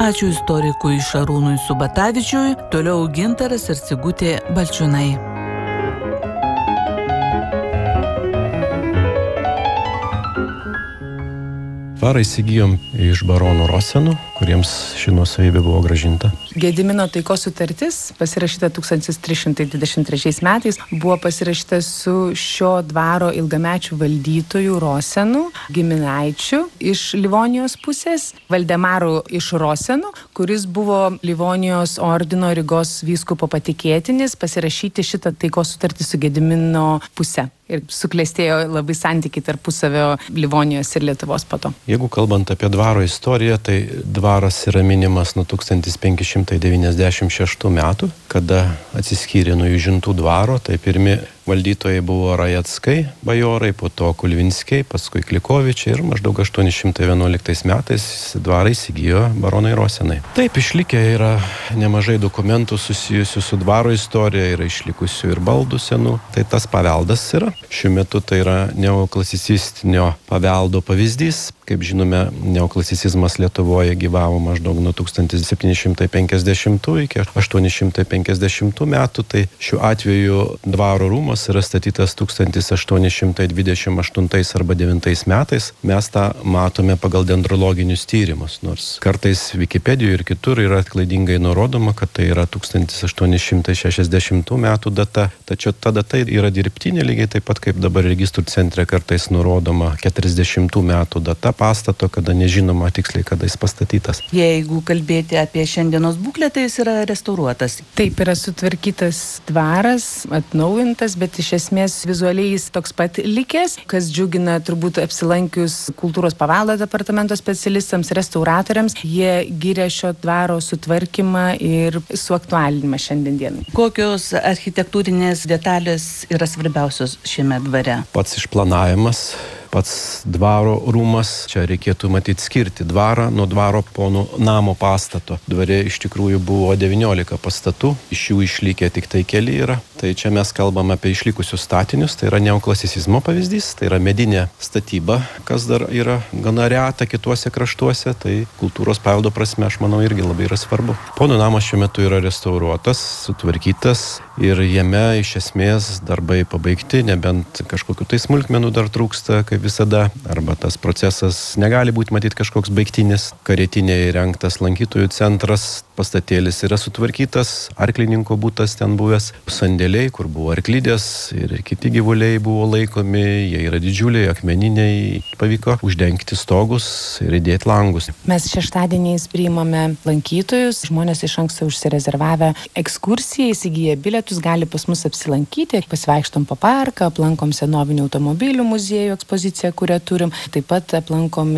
Ačiū istorikui Šarūnui Subatavičiui, toliau Gintaras ir Sigutė Balčiūnai. Dvarą įsigijom iš baronų Rosenų, kuriems ši nuosavybė buvo grąžinta. Gedimino taikos sutartis, pasirašyta 1323 metais, buvo pasirašyta su šio dvaro ilgamečių valdytojų Rosenų, giminaičių iš Livonijos pusės, Valdemaru iš Rosenų, kuris buvo Livonijos ordino Rygos vyskupo patikėtinis, pasirašyti šitą taikos sutartį su Gedimino puse. Ir suklestėjo labai santykiai tarpusavio Livonijos ir Lietuvos po to. Jeigu kalbant apie dvaro istoriją, tai dvaras yra minimas nuo 1596 metų, kada atsiskyrė nuo Jūžintų dvaro, tai pirmi valdytojai buvo Rajeckai, bajorai, po to Kulvinskiai, paskui Klikovičiai ir maždaug 811 metais dvarą įsigijo baronai Rosenai. Taip, išlikę yra nemažai dokumentų susijusių su dvaro istorija, yra išlikusių ir baldų senų, tai tas paveldas yra. Šiuo metu tai yra neoklasicistinio paveldo pavyzdys. Kaip žinome, neoklasicizmas Lietuvoje gyvavo maždaug nuo 1750 iki 850 metų, tai šiuo atveju dvaro rūmas yra statytas 1828 arba 9 metais. Mes tą matome pagal dendrologinius tyrimus, nors kartais Wikipedijoje ir kitur yra klaidingai nurodoma, kad tai yra 1860 metų data, tačiau ta data yra dirbtinė, lygiai taip pat kaip dabar registrų centre kartais nurodoma 40 metų data pastato, kada nežinoma tiksliai, kada jis pastatytas. Jeigu kalbėti apie šiandienos būklę, tai jis yra restauruotas. Taip, yra sutvarkytas dvaras, atnaujintas, bet iš esmės vizualiai jis toks pat likęs, kas džiugina turbūt apsilankius kultūros paveldo departamento specialistams, restauratoriams. Jie giria šio dvaro sutvarkymą ir suaktualinimą šiandien dienai. Kokios architektūrinės detalės yra svarbiausios šiame dvare? Pats išplanavimas, pats dvaro rūmas, čia reikėtų matyti skirti dvarą nuo dvaro ponų namo pastato. Dvare iš tikrųjų buvo 19 pastatų, iš jų išlikę tik tai keli yra. Tai čia mes kalbam apie išlikusius statinius, tai yra neoklasicizmo pavyzdys, tai yra medinė statyba, kas dar yra gana reta kituose kraštuose, tai kultūros paveldo prasme, aš manau, irgi labai yra svarbu. Ponų namas šiuo metu yra restauruotas, sutvarkytas ir jame iš esmės darbai pabaigti, nebent kažkokių tai smulkmenų dar trūksta, kaip visada, arba tas procesas negali būti matyti kažkoks baigtinis. Karietinėje įrengtas lankytojų centras, pastatėlis yra sutvarkytas, arklininko būtas ten buvęs, sandėliai, kur buvo arklidės ir kiti gyvuliai buvo laikomi, jie yra didžiuliai, akmeniniai, pavyko uždengti stogus ir įdėti langus. Mes šeštadieniais priimame lankytojus, žmonės iš anksto užsirezervavę ekskursijai, įsigiję bilietus, gali pas mus apsilankyti, pasivaikštom po parką, aplankom senovinių automobilių muziejų ekspoziciją, kurią turim, taip pat aplankom